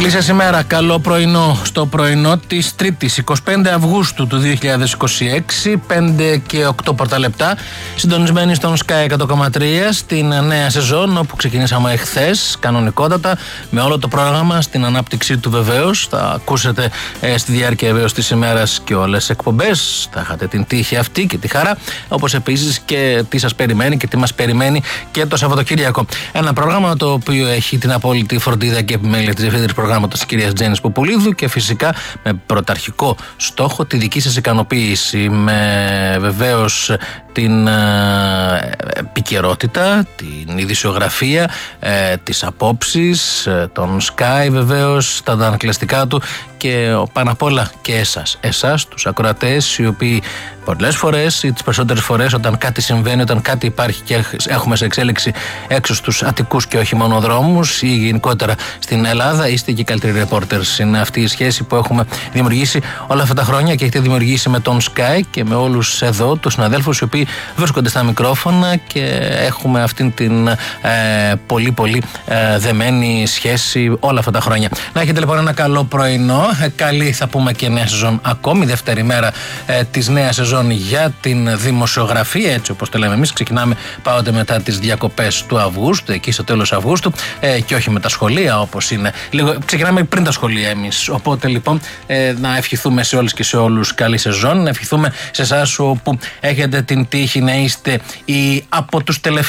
Καλή σας ημέρα, καλό πρωινό στο πρωινό της 3ης 25 Αυγούστου του 2026, 5 και 8 πρώτα λεπτά, συντονισμένοι στον Sky 100,3 στην νέα σεζόν, όπου ξεκινήσαμε εχθές κανονικότατα με όλο το πρόγραμμα στην ανάπτυξή του βεβαίως. Θα ακούσετε στη διάρκεια βεβαίως της ημέρας και όλες τις εκπομπές, θα είχατε την τύχη αυτή και τη χαρά, όπως επίσης και τι σας περιμένει και τι μας περιμένει και το Σαββατοκύριακο. Ένα πρόγραμμα το οποίο έχει την απόλυτη φροντίδα και επιμέλεια της διευθύντριας προγράμματος της κυρίας Τζέννης Ποπουλίδου και φυσικά με πρωταρχικό στόχο τη δική σας ικανοποίηση, με βεβαίως την επικαιρότητα, την ειδησιογραφία, τις απόψεις, τον Sky βεβαίως, τα ανακλαστικά του και πάνω απ' όλα και εσάς τους ακροατές, οι οποίοι πολλές φορές ή τις περισσότερες φορές όταν κάτι συμβαίνει, όταν κάτι υπάρχει και έχουμε σε εξέλιξη έξω στους Αττικούς και όχι μόνο δρόμους ή γενικότερα στην Ελλάδα, είστε και οι καλύτεροι reporters. Είναι αυτή η σχέση που έχουμε δημιουργήσει όλα αυτά τα χρόνια και έχετε δημιουργήσει με τον Sky και με όλους εδώ τους συναδέλφους οι οποίοι βρίσκονται στα μικρόφωνα και έχουμε αυτήν την πολύ δεμένη σχέση όλα αυτά τα χρόνια. Να έχετε λοιπόν ένα καλό πρωινό, καλή θα πούμε και νέα σεζόν ακόμη, δεύτερη μέρα της νέας σεζόν για την δημοσιογραφία, έτσι όπως το λέμε εμείς. Ξεκινάμε πάοτε μετά τις διακοπές του Αυγούστου, εκεί στο τέλος Αυγούστου, και όχι με τα σχολεία όπως είναι. Ξεκινάμε πριν τα σχολεία εμείς. Οπότε λοιπόν να ευχηθούμε σε όλες και σε όλους καλή σεζόν, να ευχηθούμε σε εσάς όπου έχετε την τύχη να είστε από τους τελευταίους